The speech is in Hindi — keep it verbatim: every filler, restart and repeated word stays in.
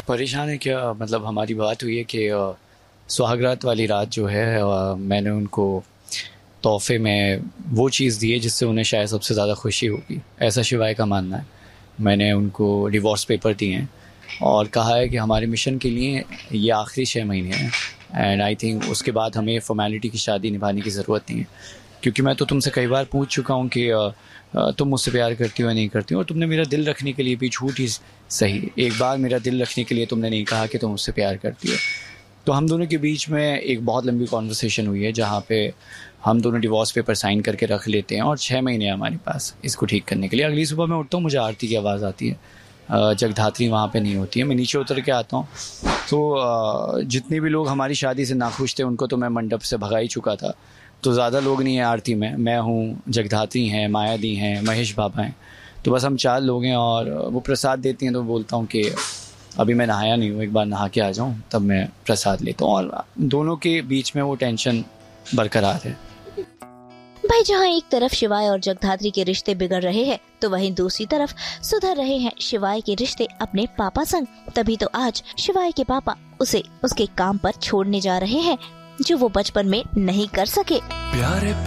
परेशान है क्या, मतलब हमारी बात हुई है कि अ, सुहागरात वाली रात जो है अ, मैंने उनको तोहफे में वो चीज़ दी है जिससे उन्हें शायद सबसे ज़्यादा खुशी होगी, ऐसा शिवाय का मानना है। मैंने उनको डिवोर्स पेपर दिए हैं और कहा है कि हमारे मिशन के लिए ये आखिरी छः महीने हैं एंड आई थिंक उसके बाद हमें फॉर्मेलिटी की शादी निभाने की ज़रूरत नहीं है, क्योंकि मैं तो तुमसे कई बार पूछ चुका हूँ कि अ, अ, तुम मुझसे प्यार करती हो या नहीं करती हो, और तुमने मेरा दिल रखने के लिए भी झूठ ही सही एक बार मेरा दिल रखने के लिए तुमने नहीं कहा कि तुम मुझसे प्यार करती हो। तो हम दोनों के बीच में एक बहुत लंबी कॉन्वर्सेशन हुई है जहाँ पे हम दोनों डिवोर्स पेपर साइन करके रख लेते हैं और छः महीने हैं हमारे पास इसको ठीक करने के लिए। अगली सुबह मैं उठता हूँ, मुझे आरती की आवाज़ आती है, अ, जगधात्री वहाँ पे नहीं होती है। मैं नीचे उतर के आता हूँ तो अ, जितने भी लोग हमारी शादी से नाखुश थे उनको तो मैं मंडप से भगा ही चुका था, तो ज़्यादा लोग नहीं हैं आरती में। मैं हूँ, जगधात्री हैं, माया दी हैं, महेश बाबा हैं, तो बस हम चार लोग हैं। और वो प्रसाद देती हैं तो बोलता हूँ कि अभी मैं नहाया नहीं हूँ, एक बार नहा के आ जाऊँ तब मैं प्रसाद लेता हूँ। और दोनों के बीच में वो टेंशन बरकरार है। भाई जहाँ एक तरफ शिवाय और जगधात्री के रिश्ते बिगड़ रहे हैं तो वहीं दूसरी तरफ सुधर रहे हैं शिवाय के रिश्ते अपने पापा संग। तभी तो आज शिवाय के पापा उसे उसके काम पर छोड़ने जा रहे हैं जो वो बचपन में नहीं कर सके। प्यारे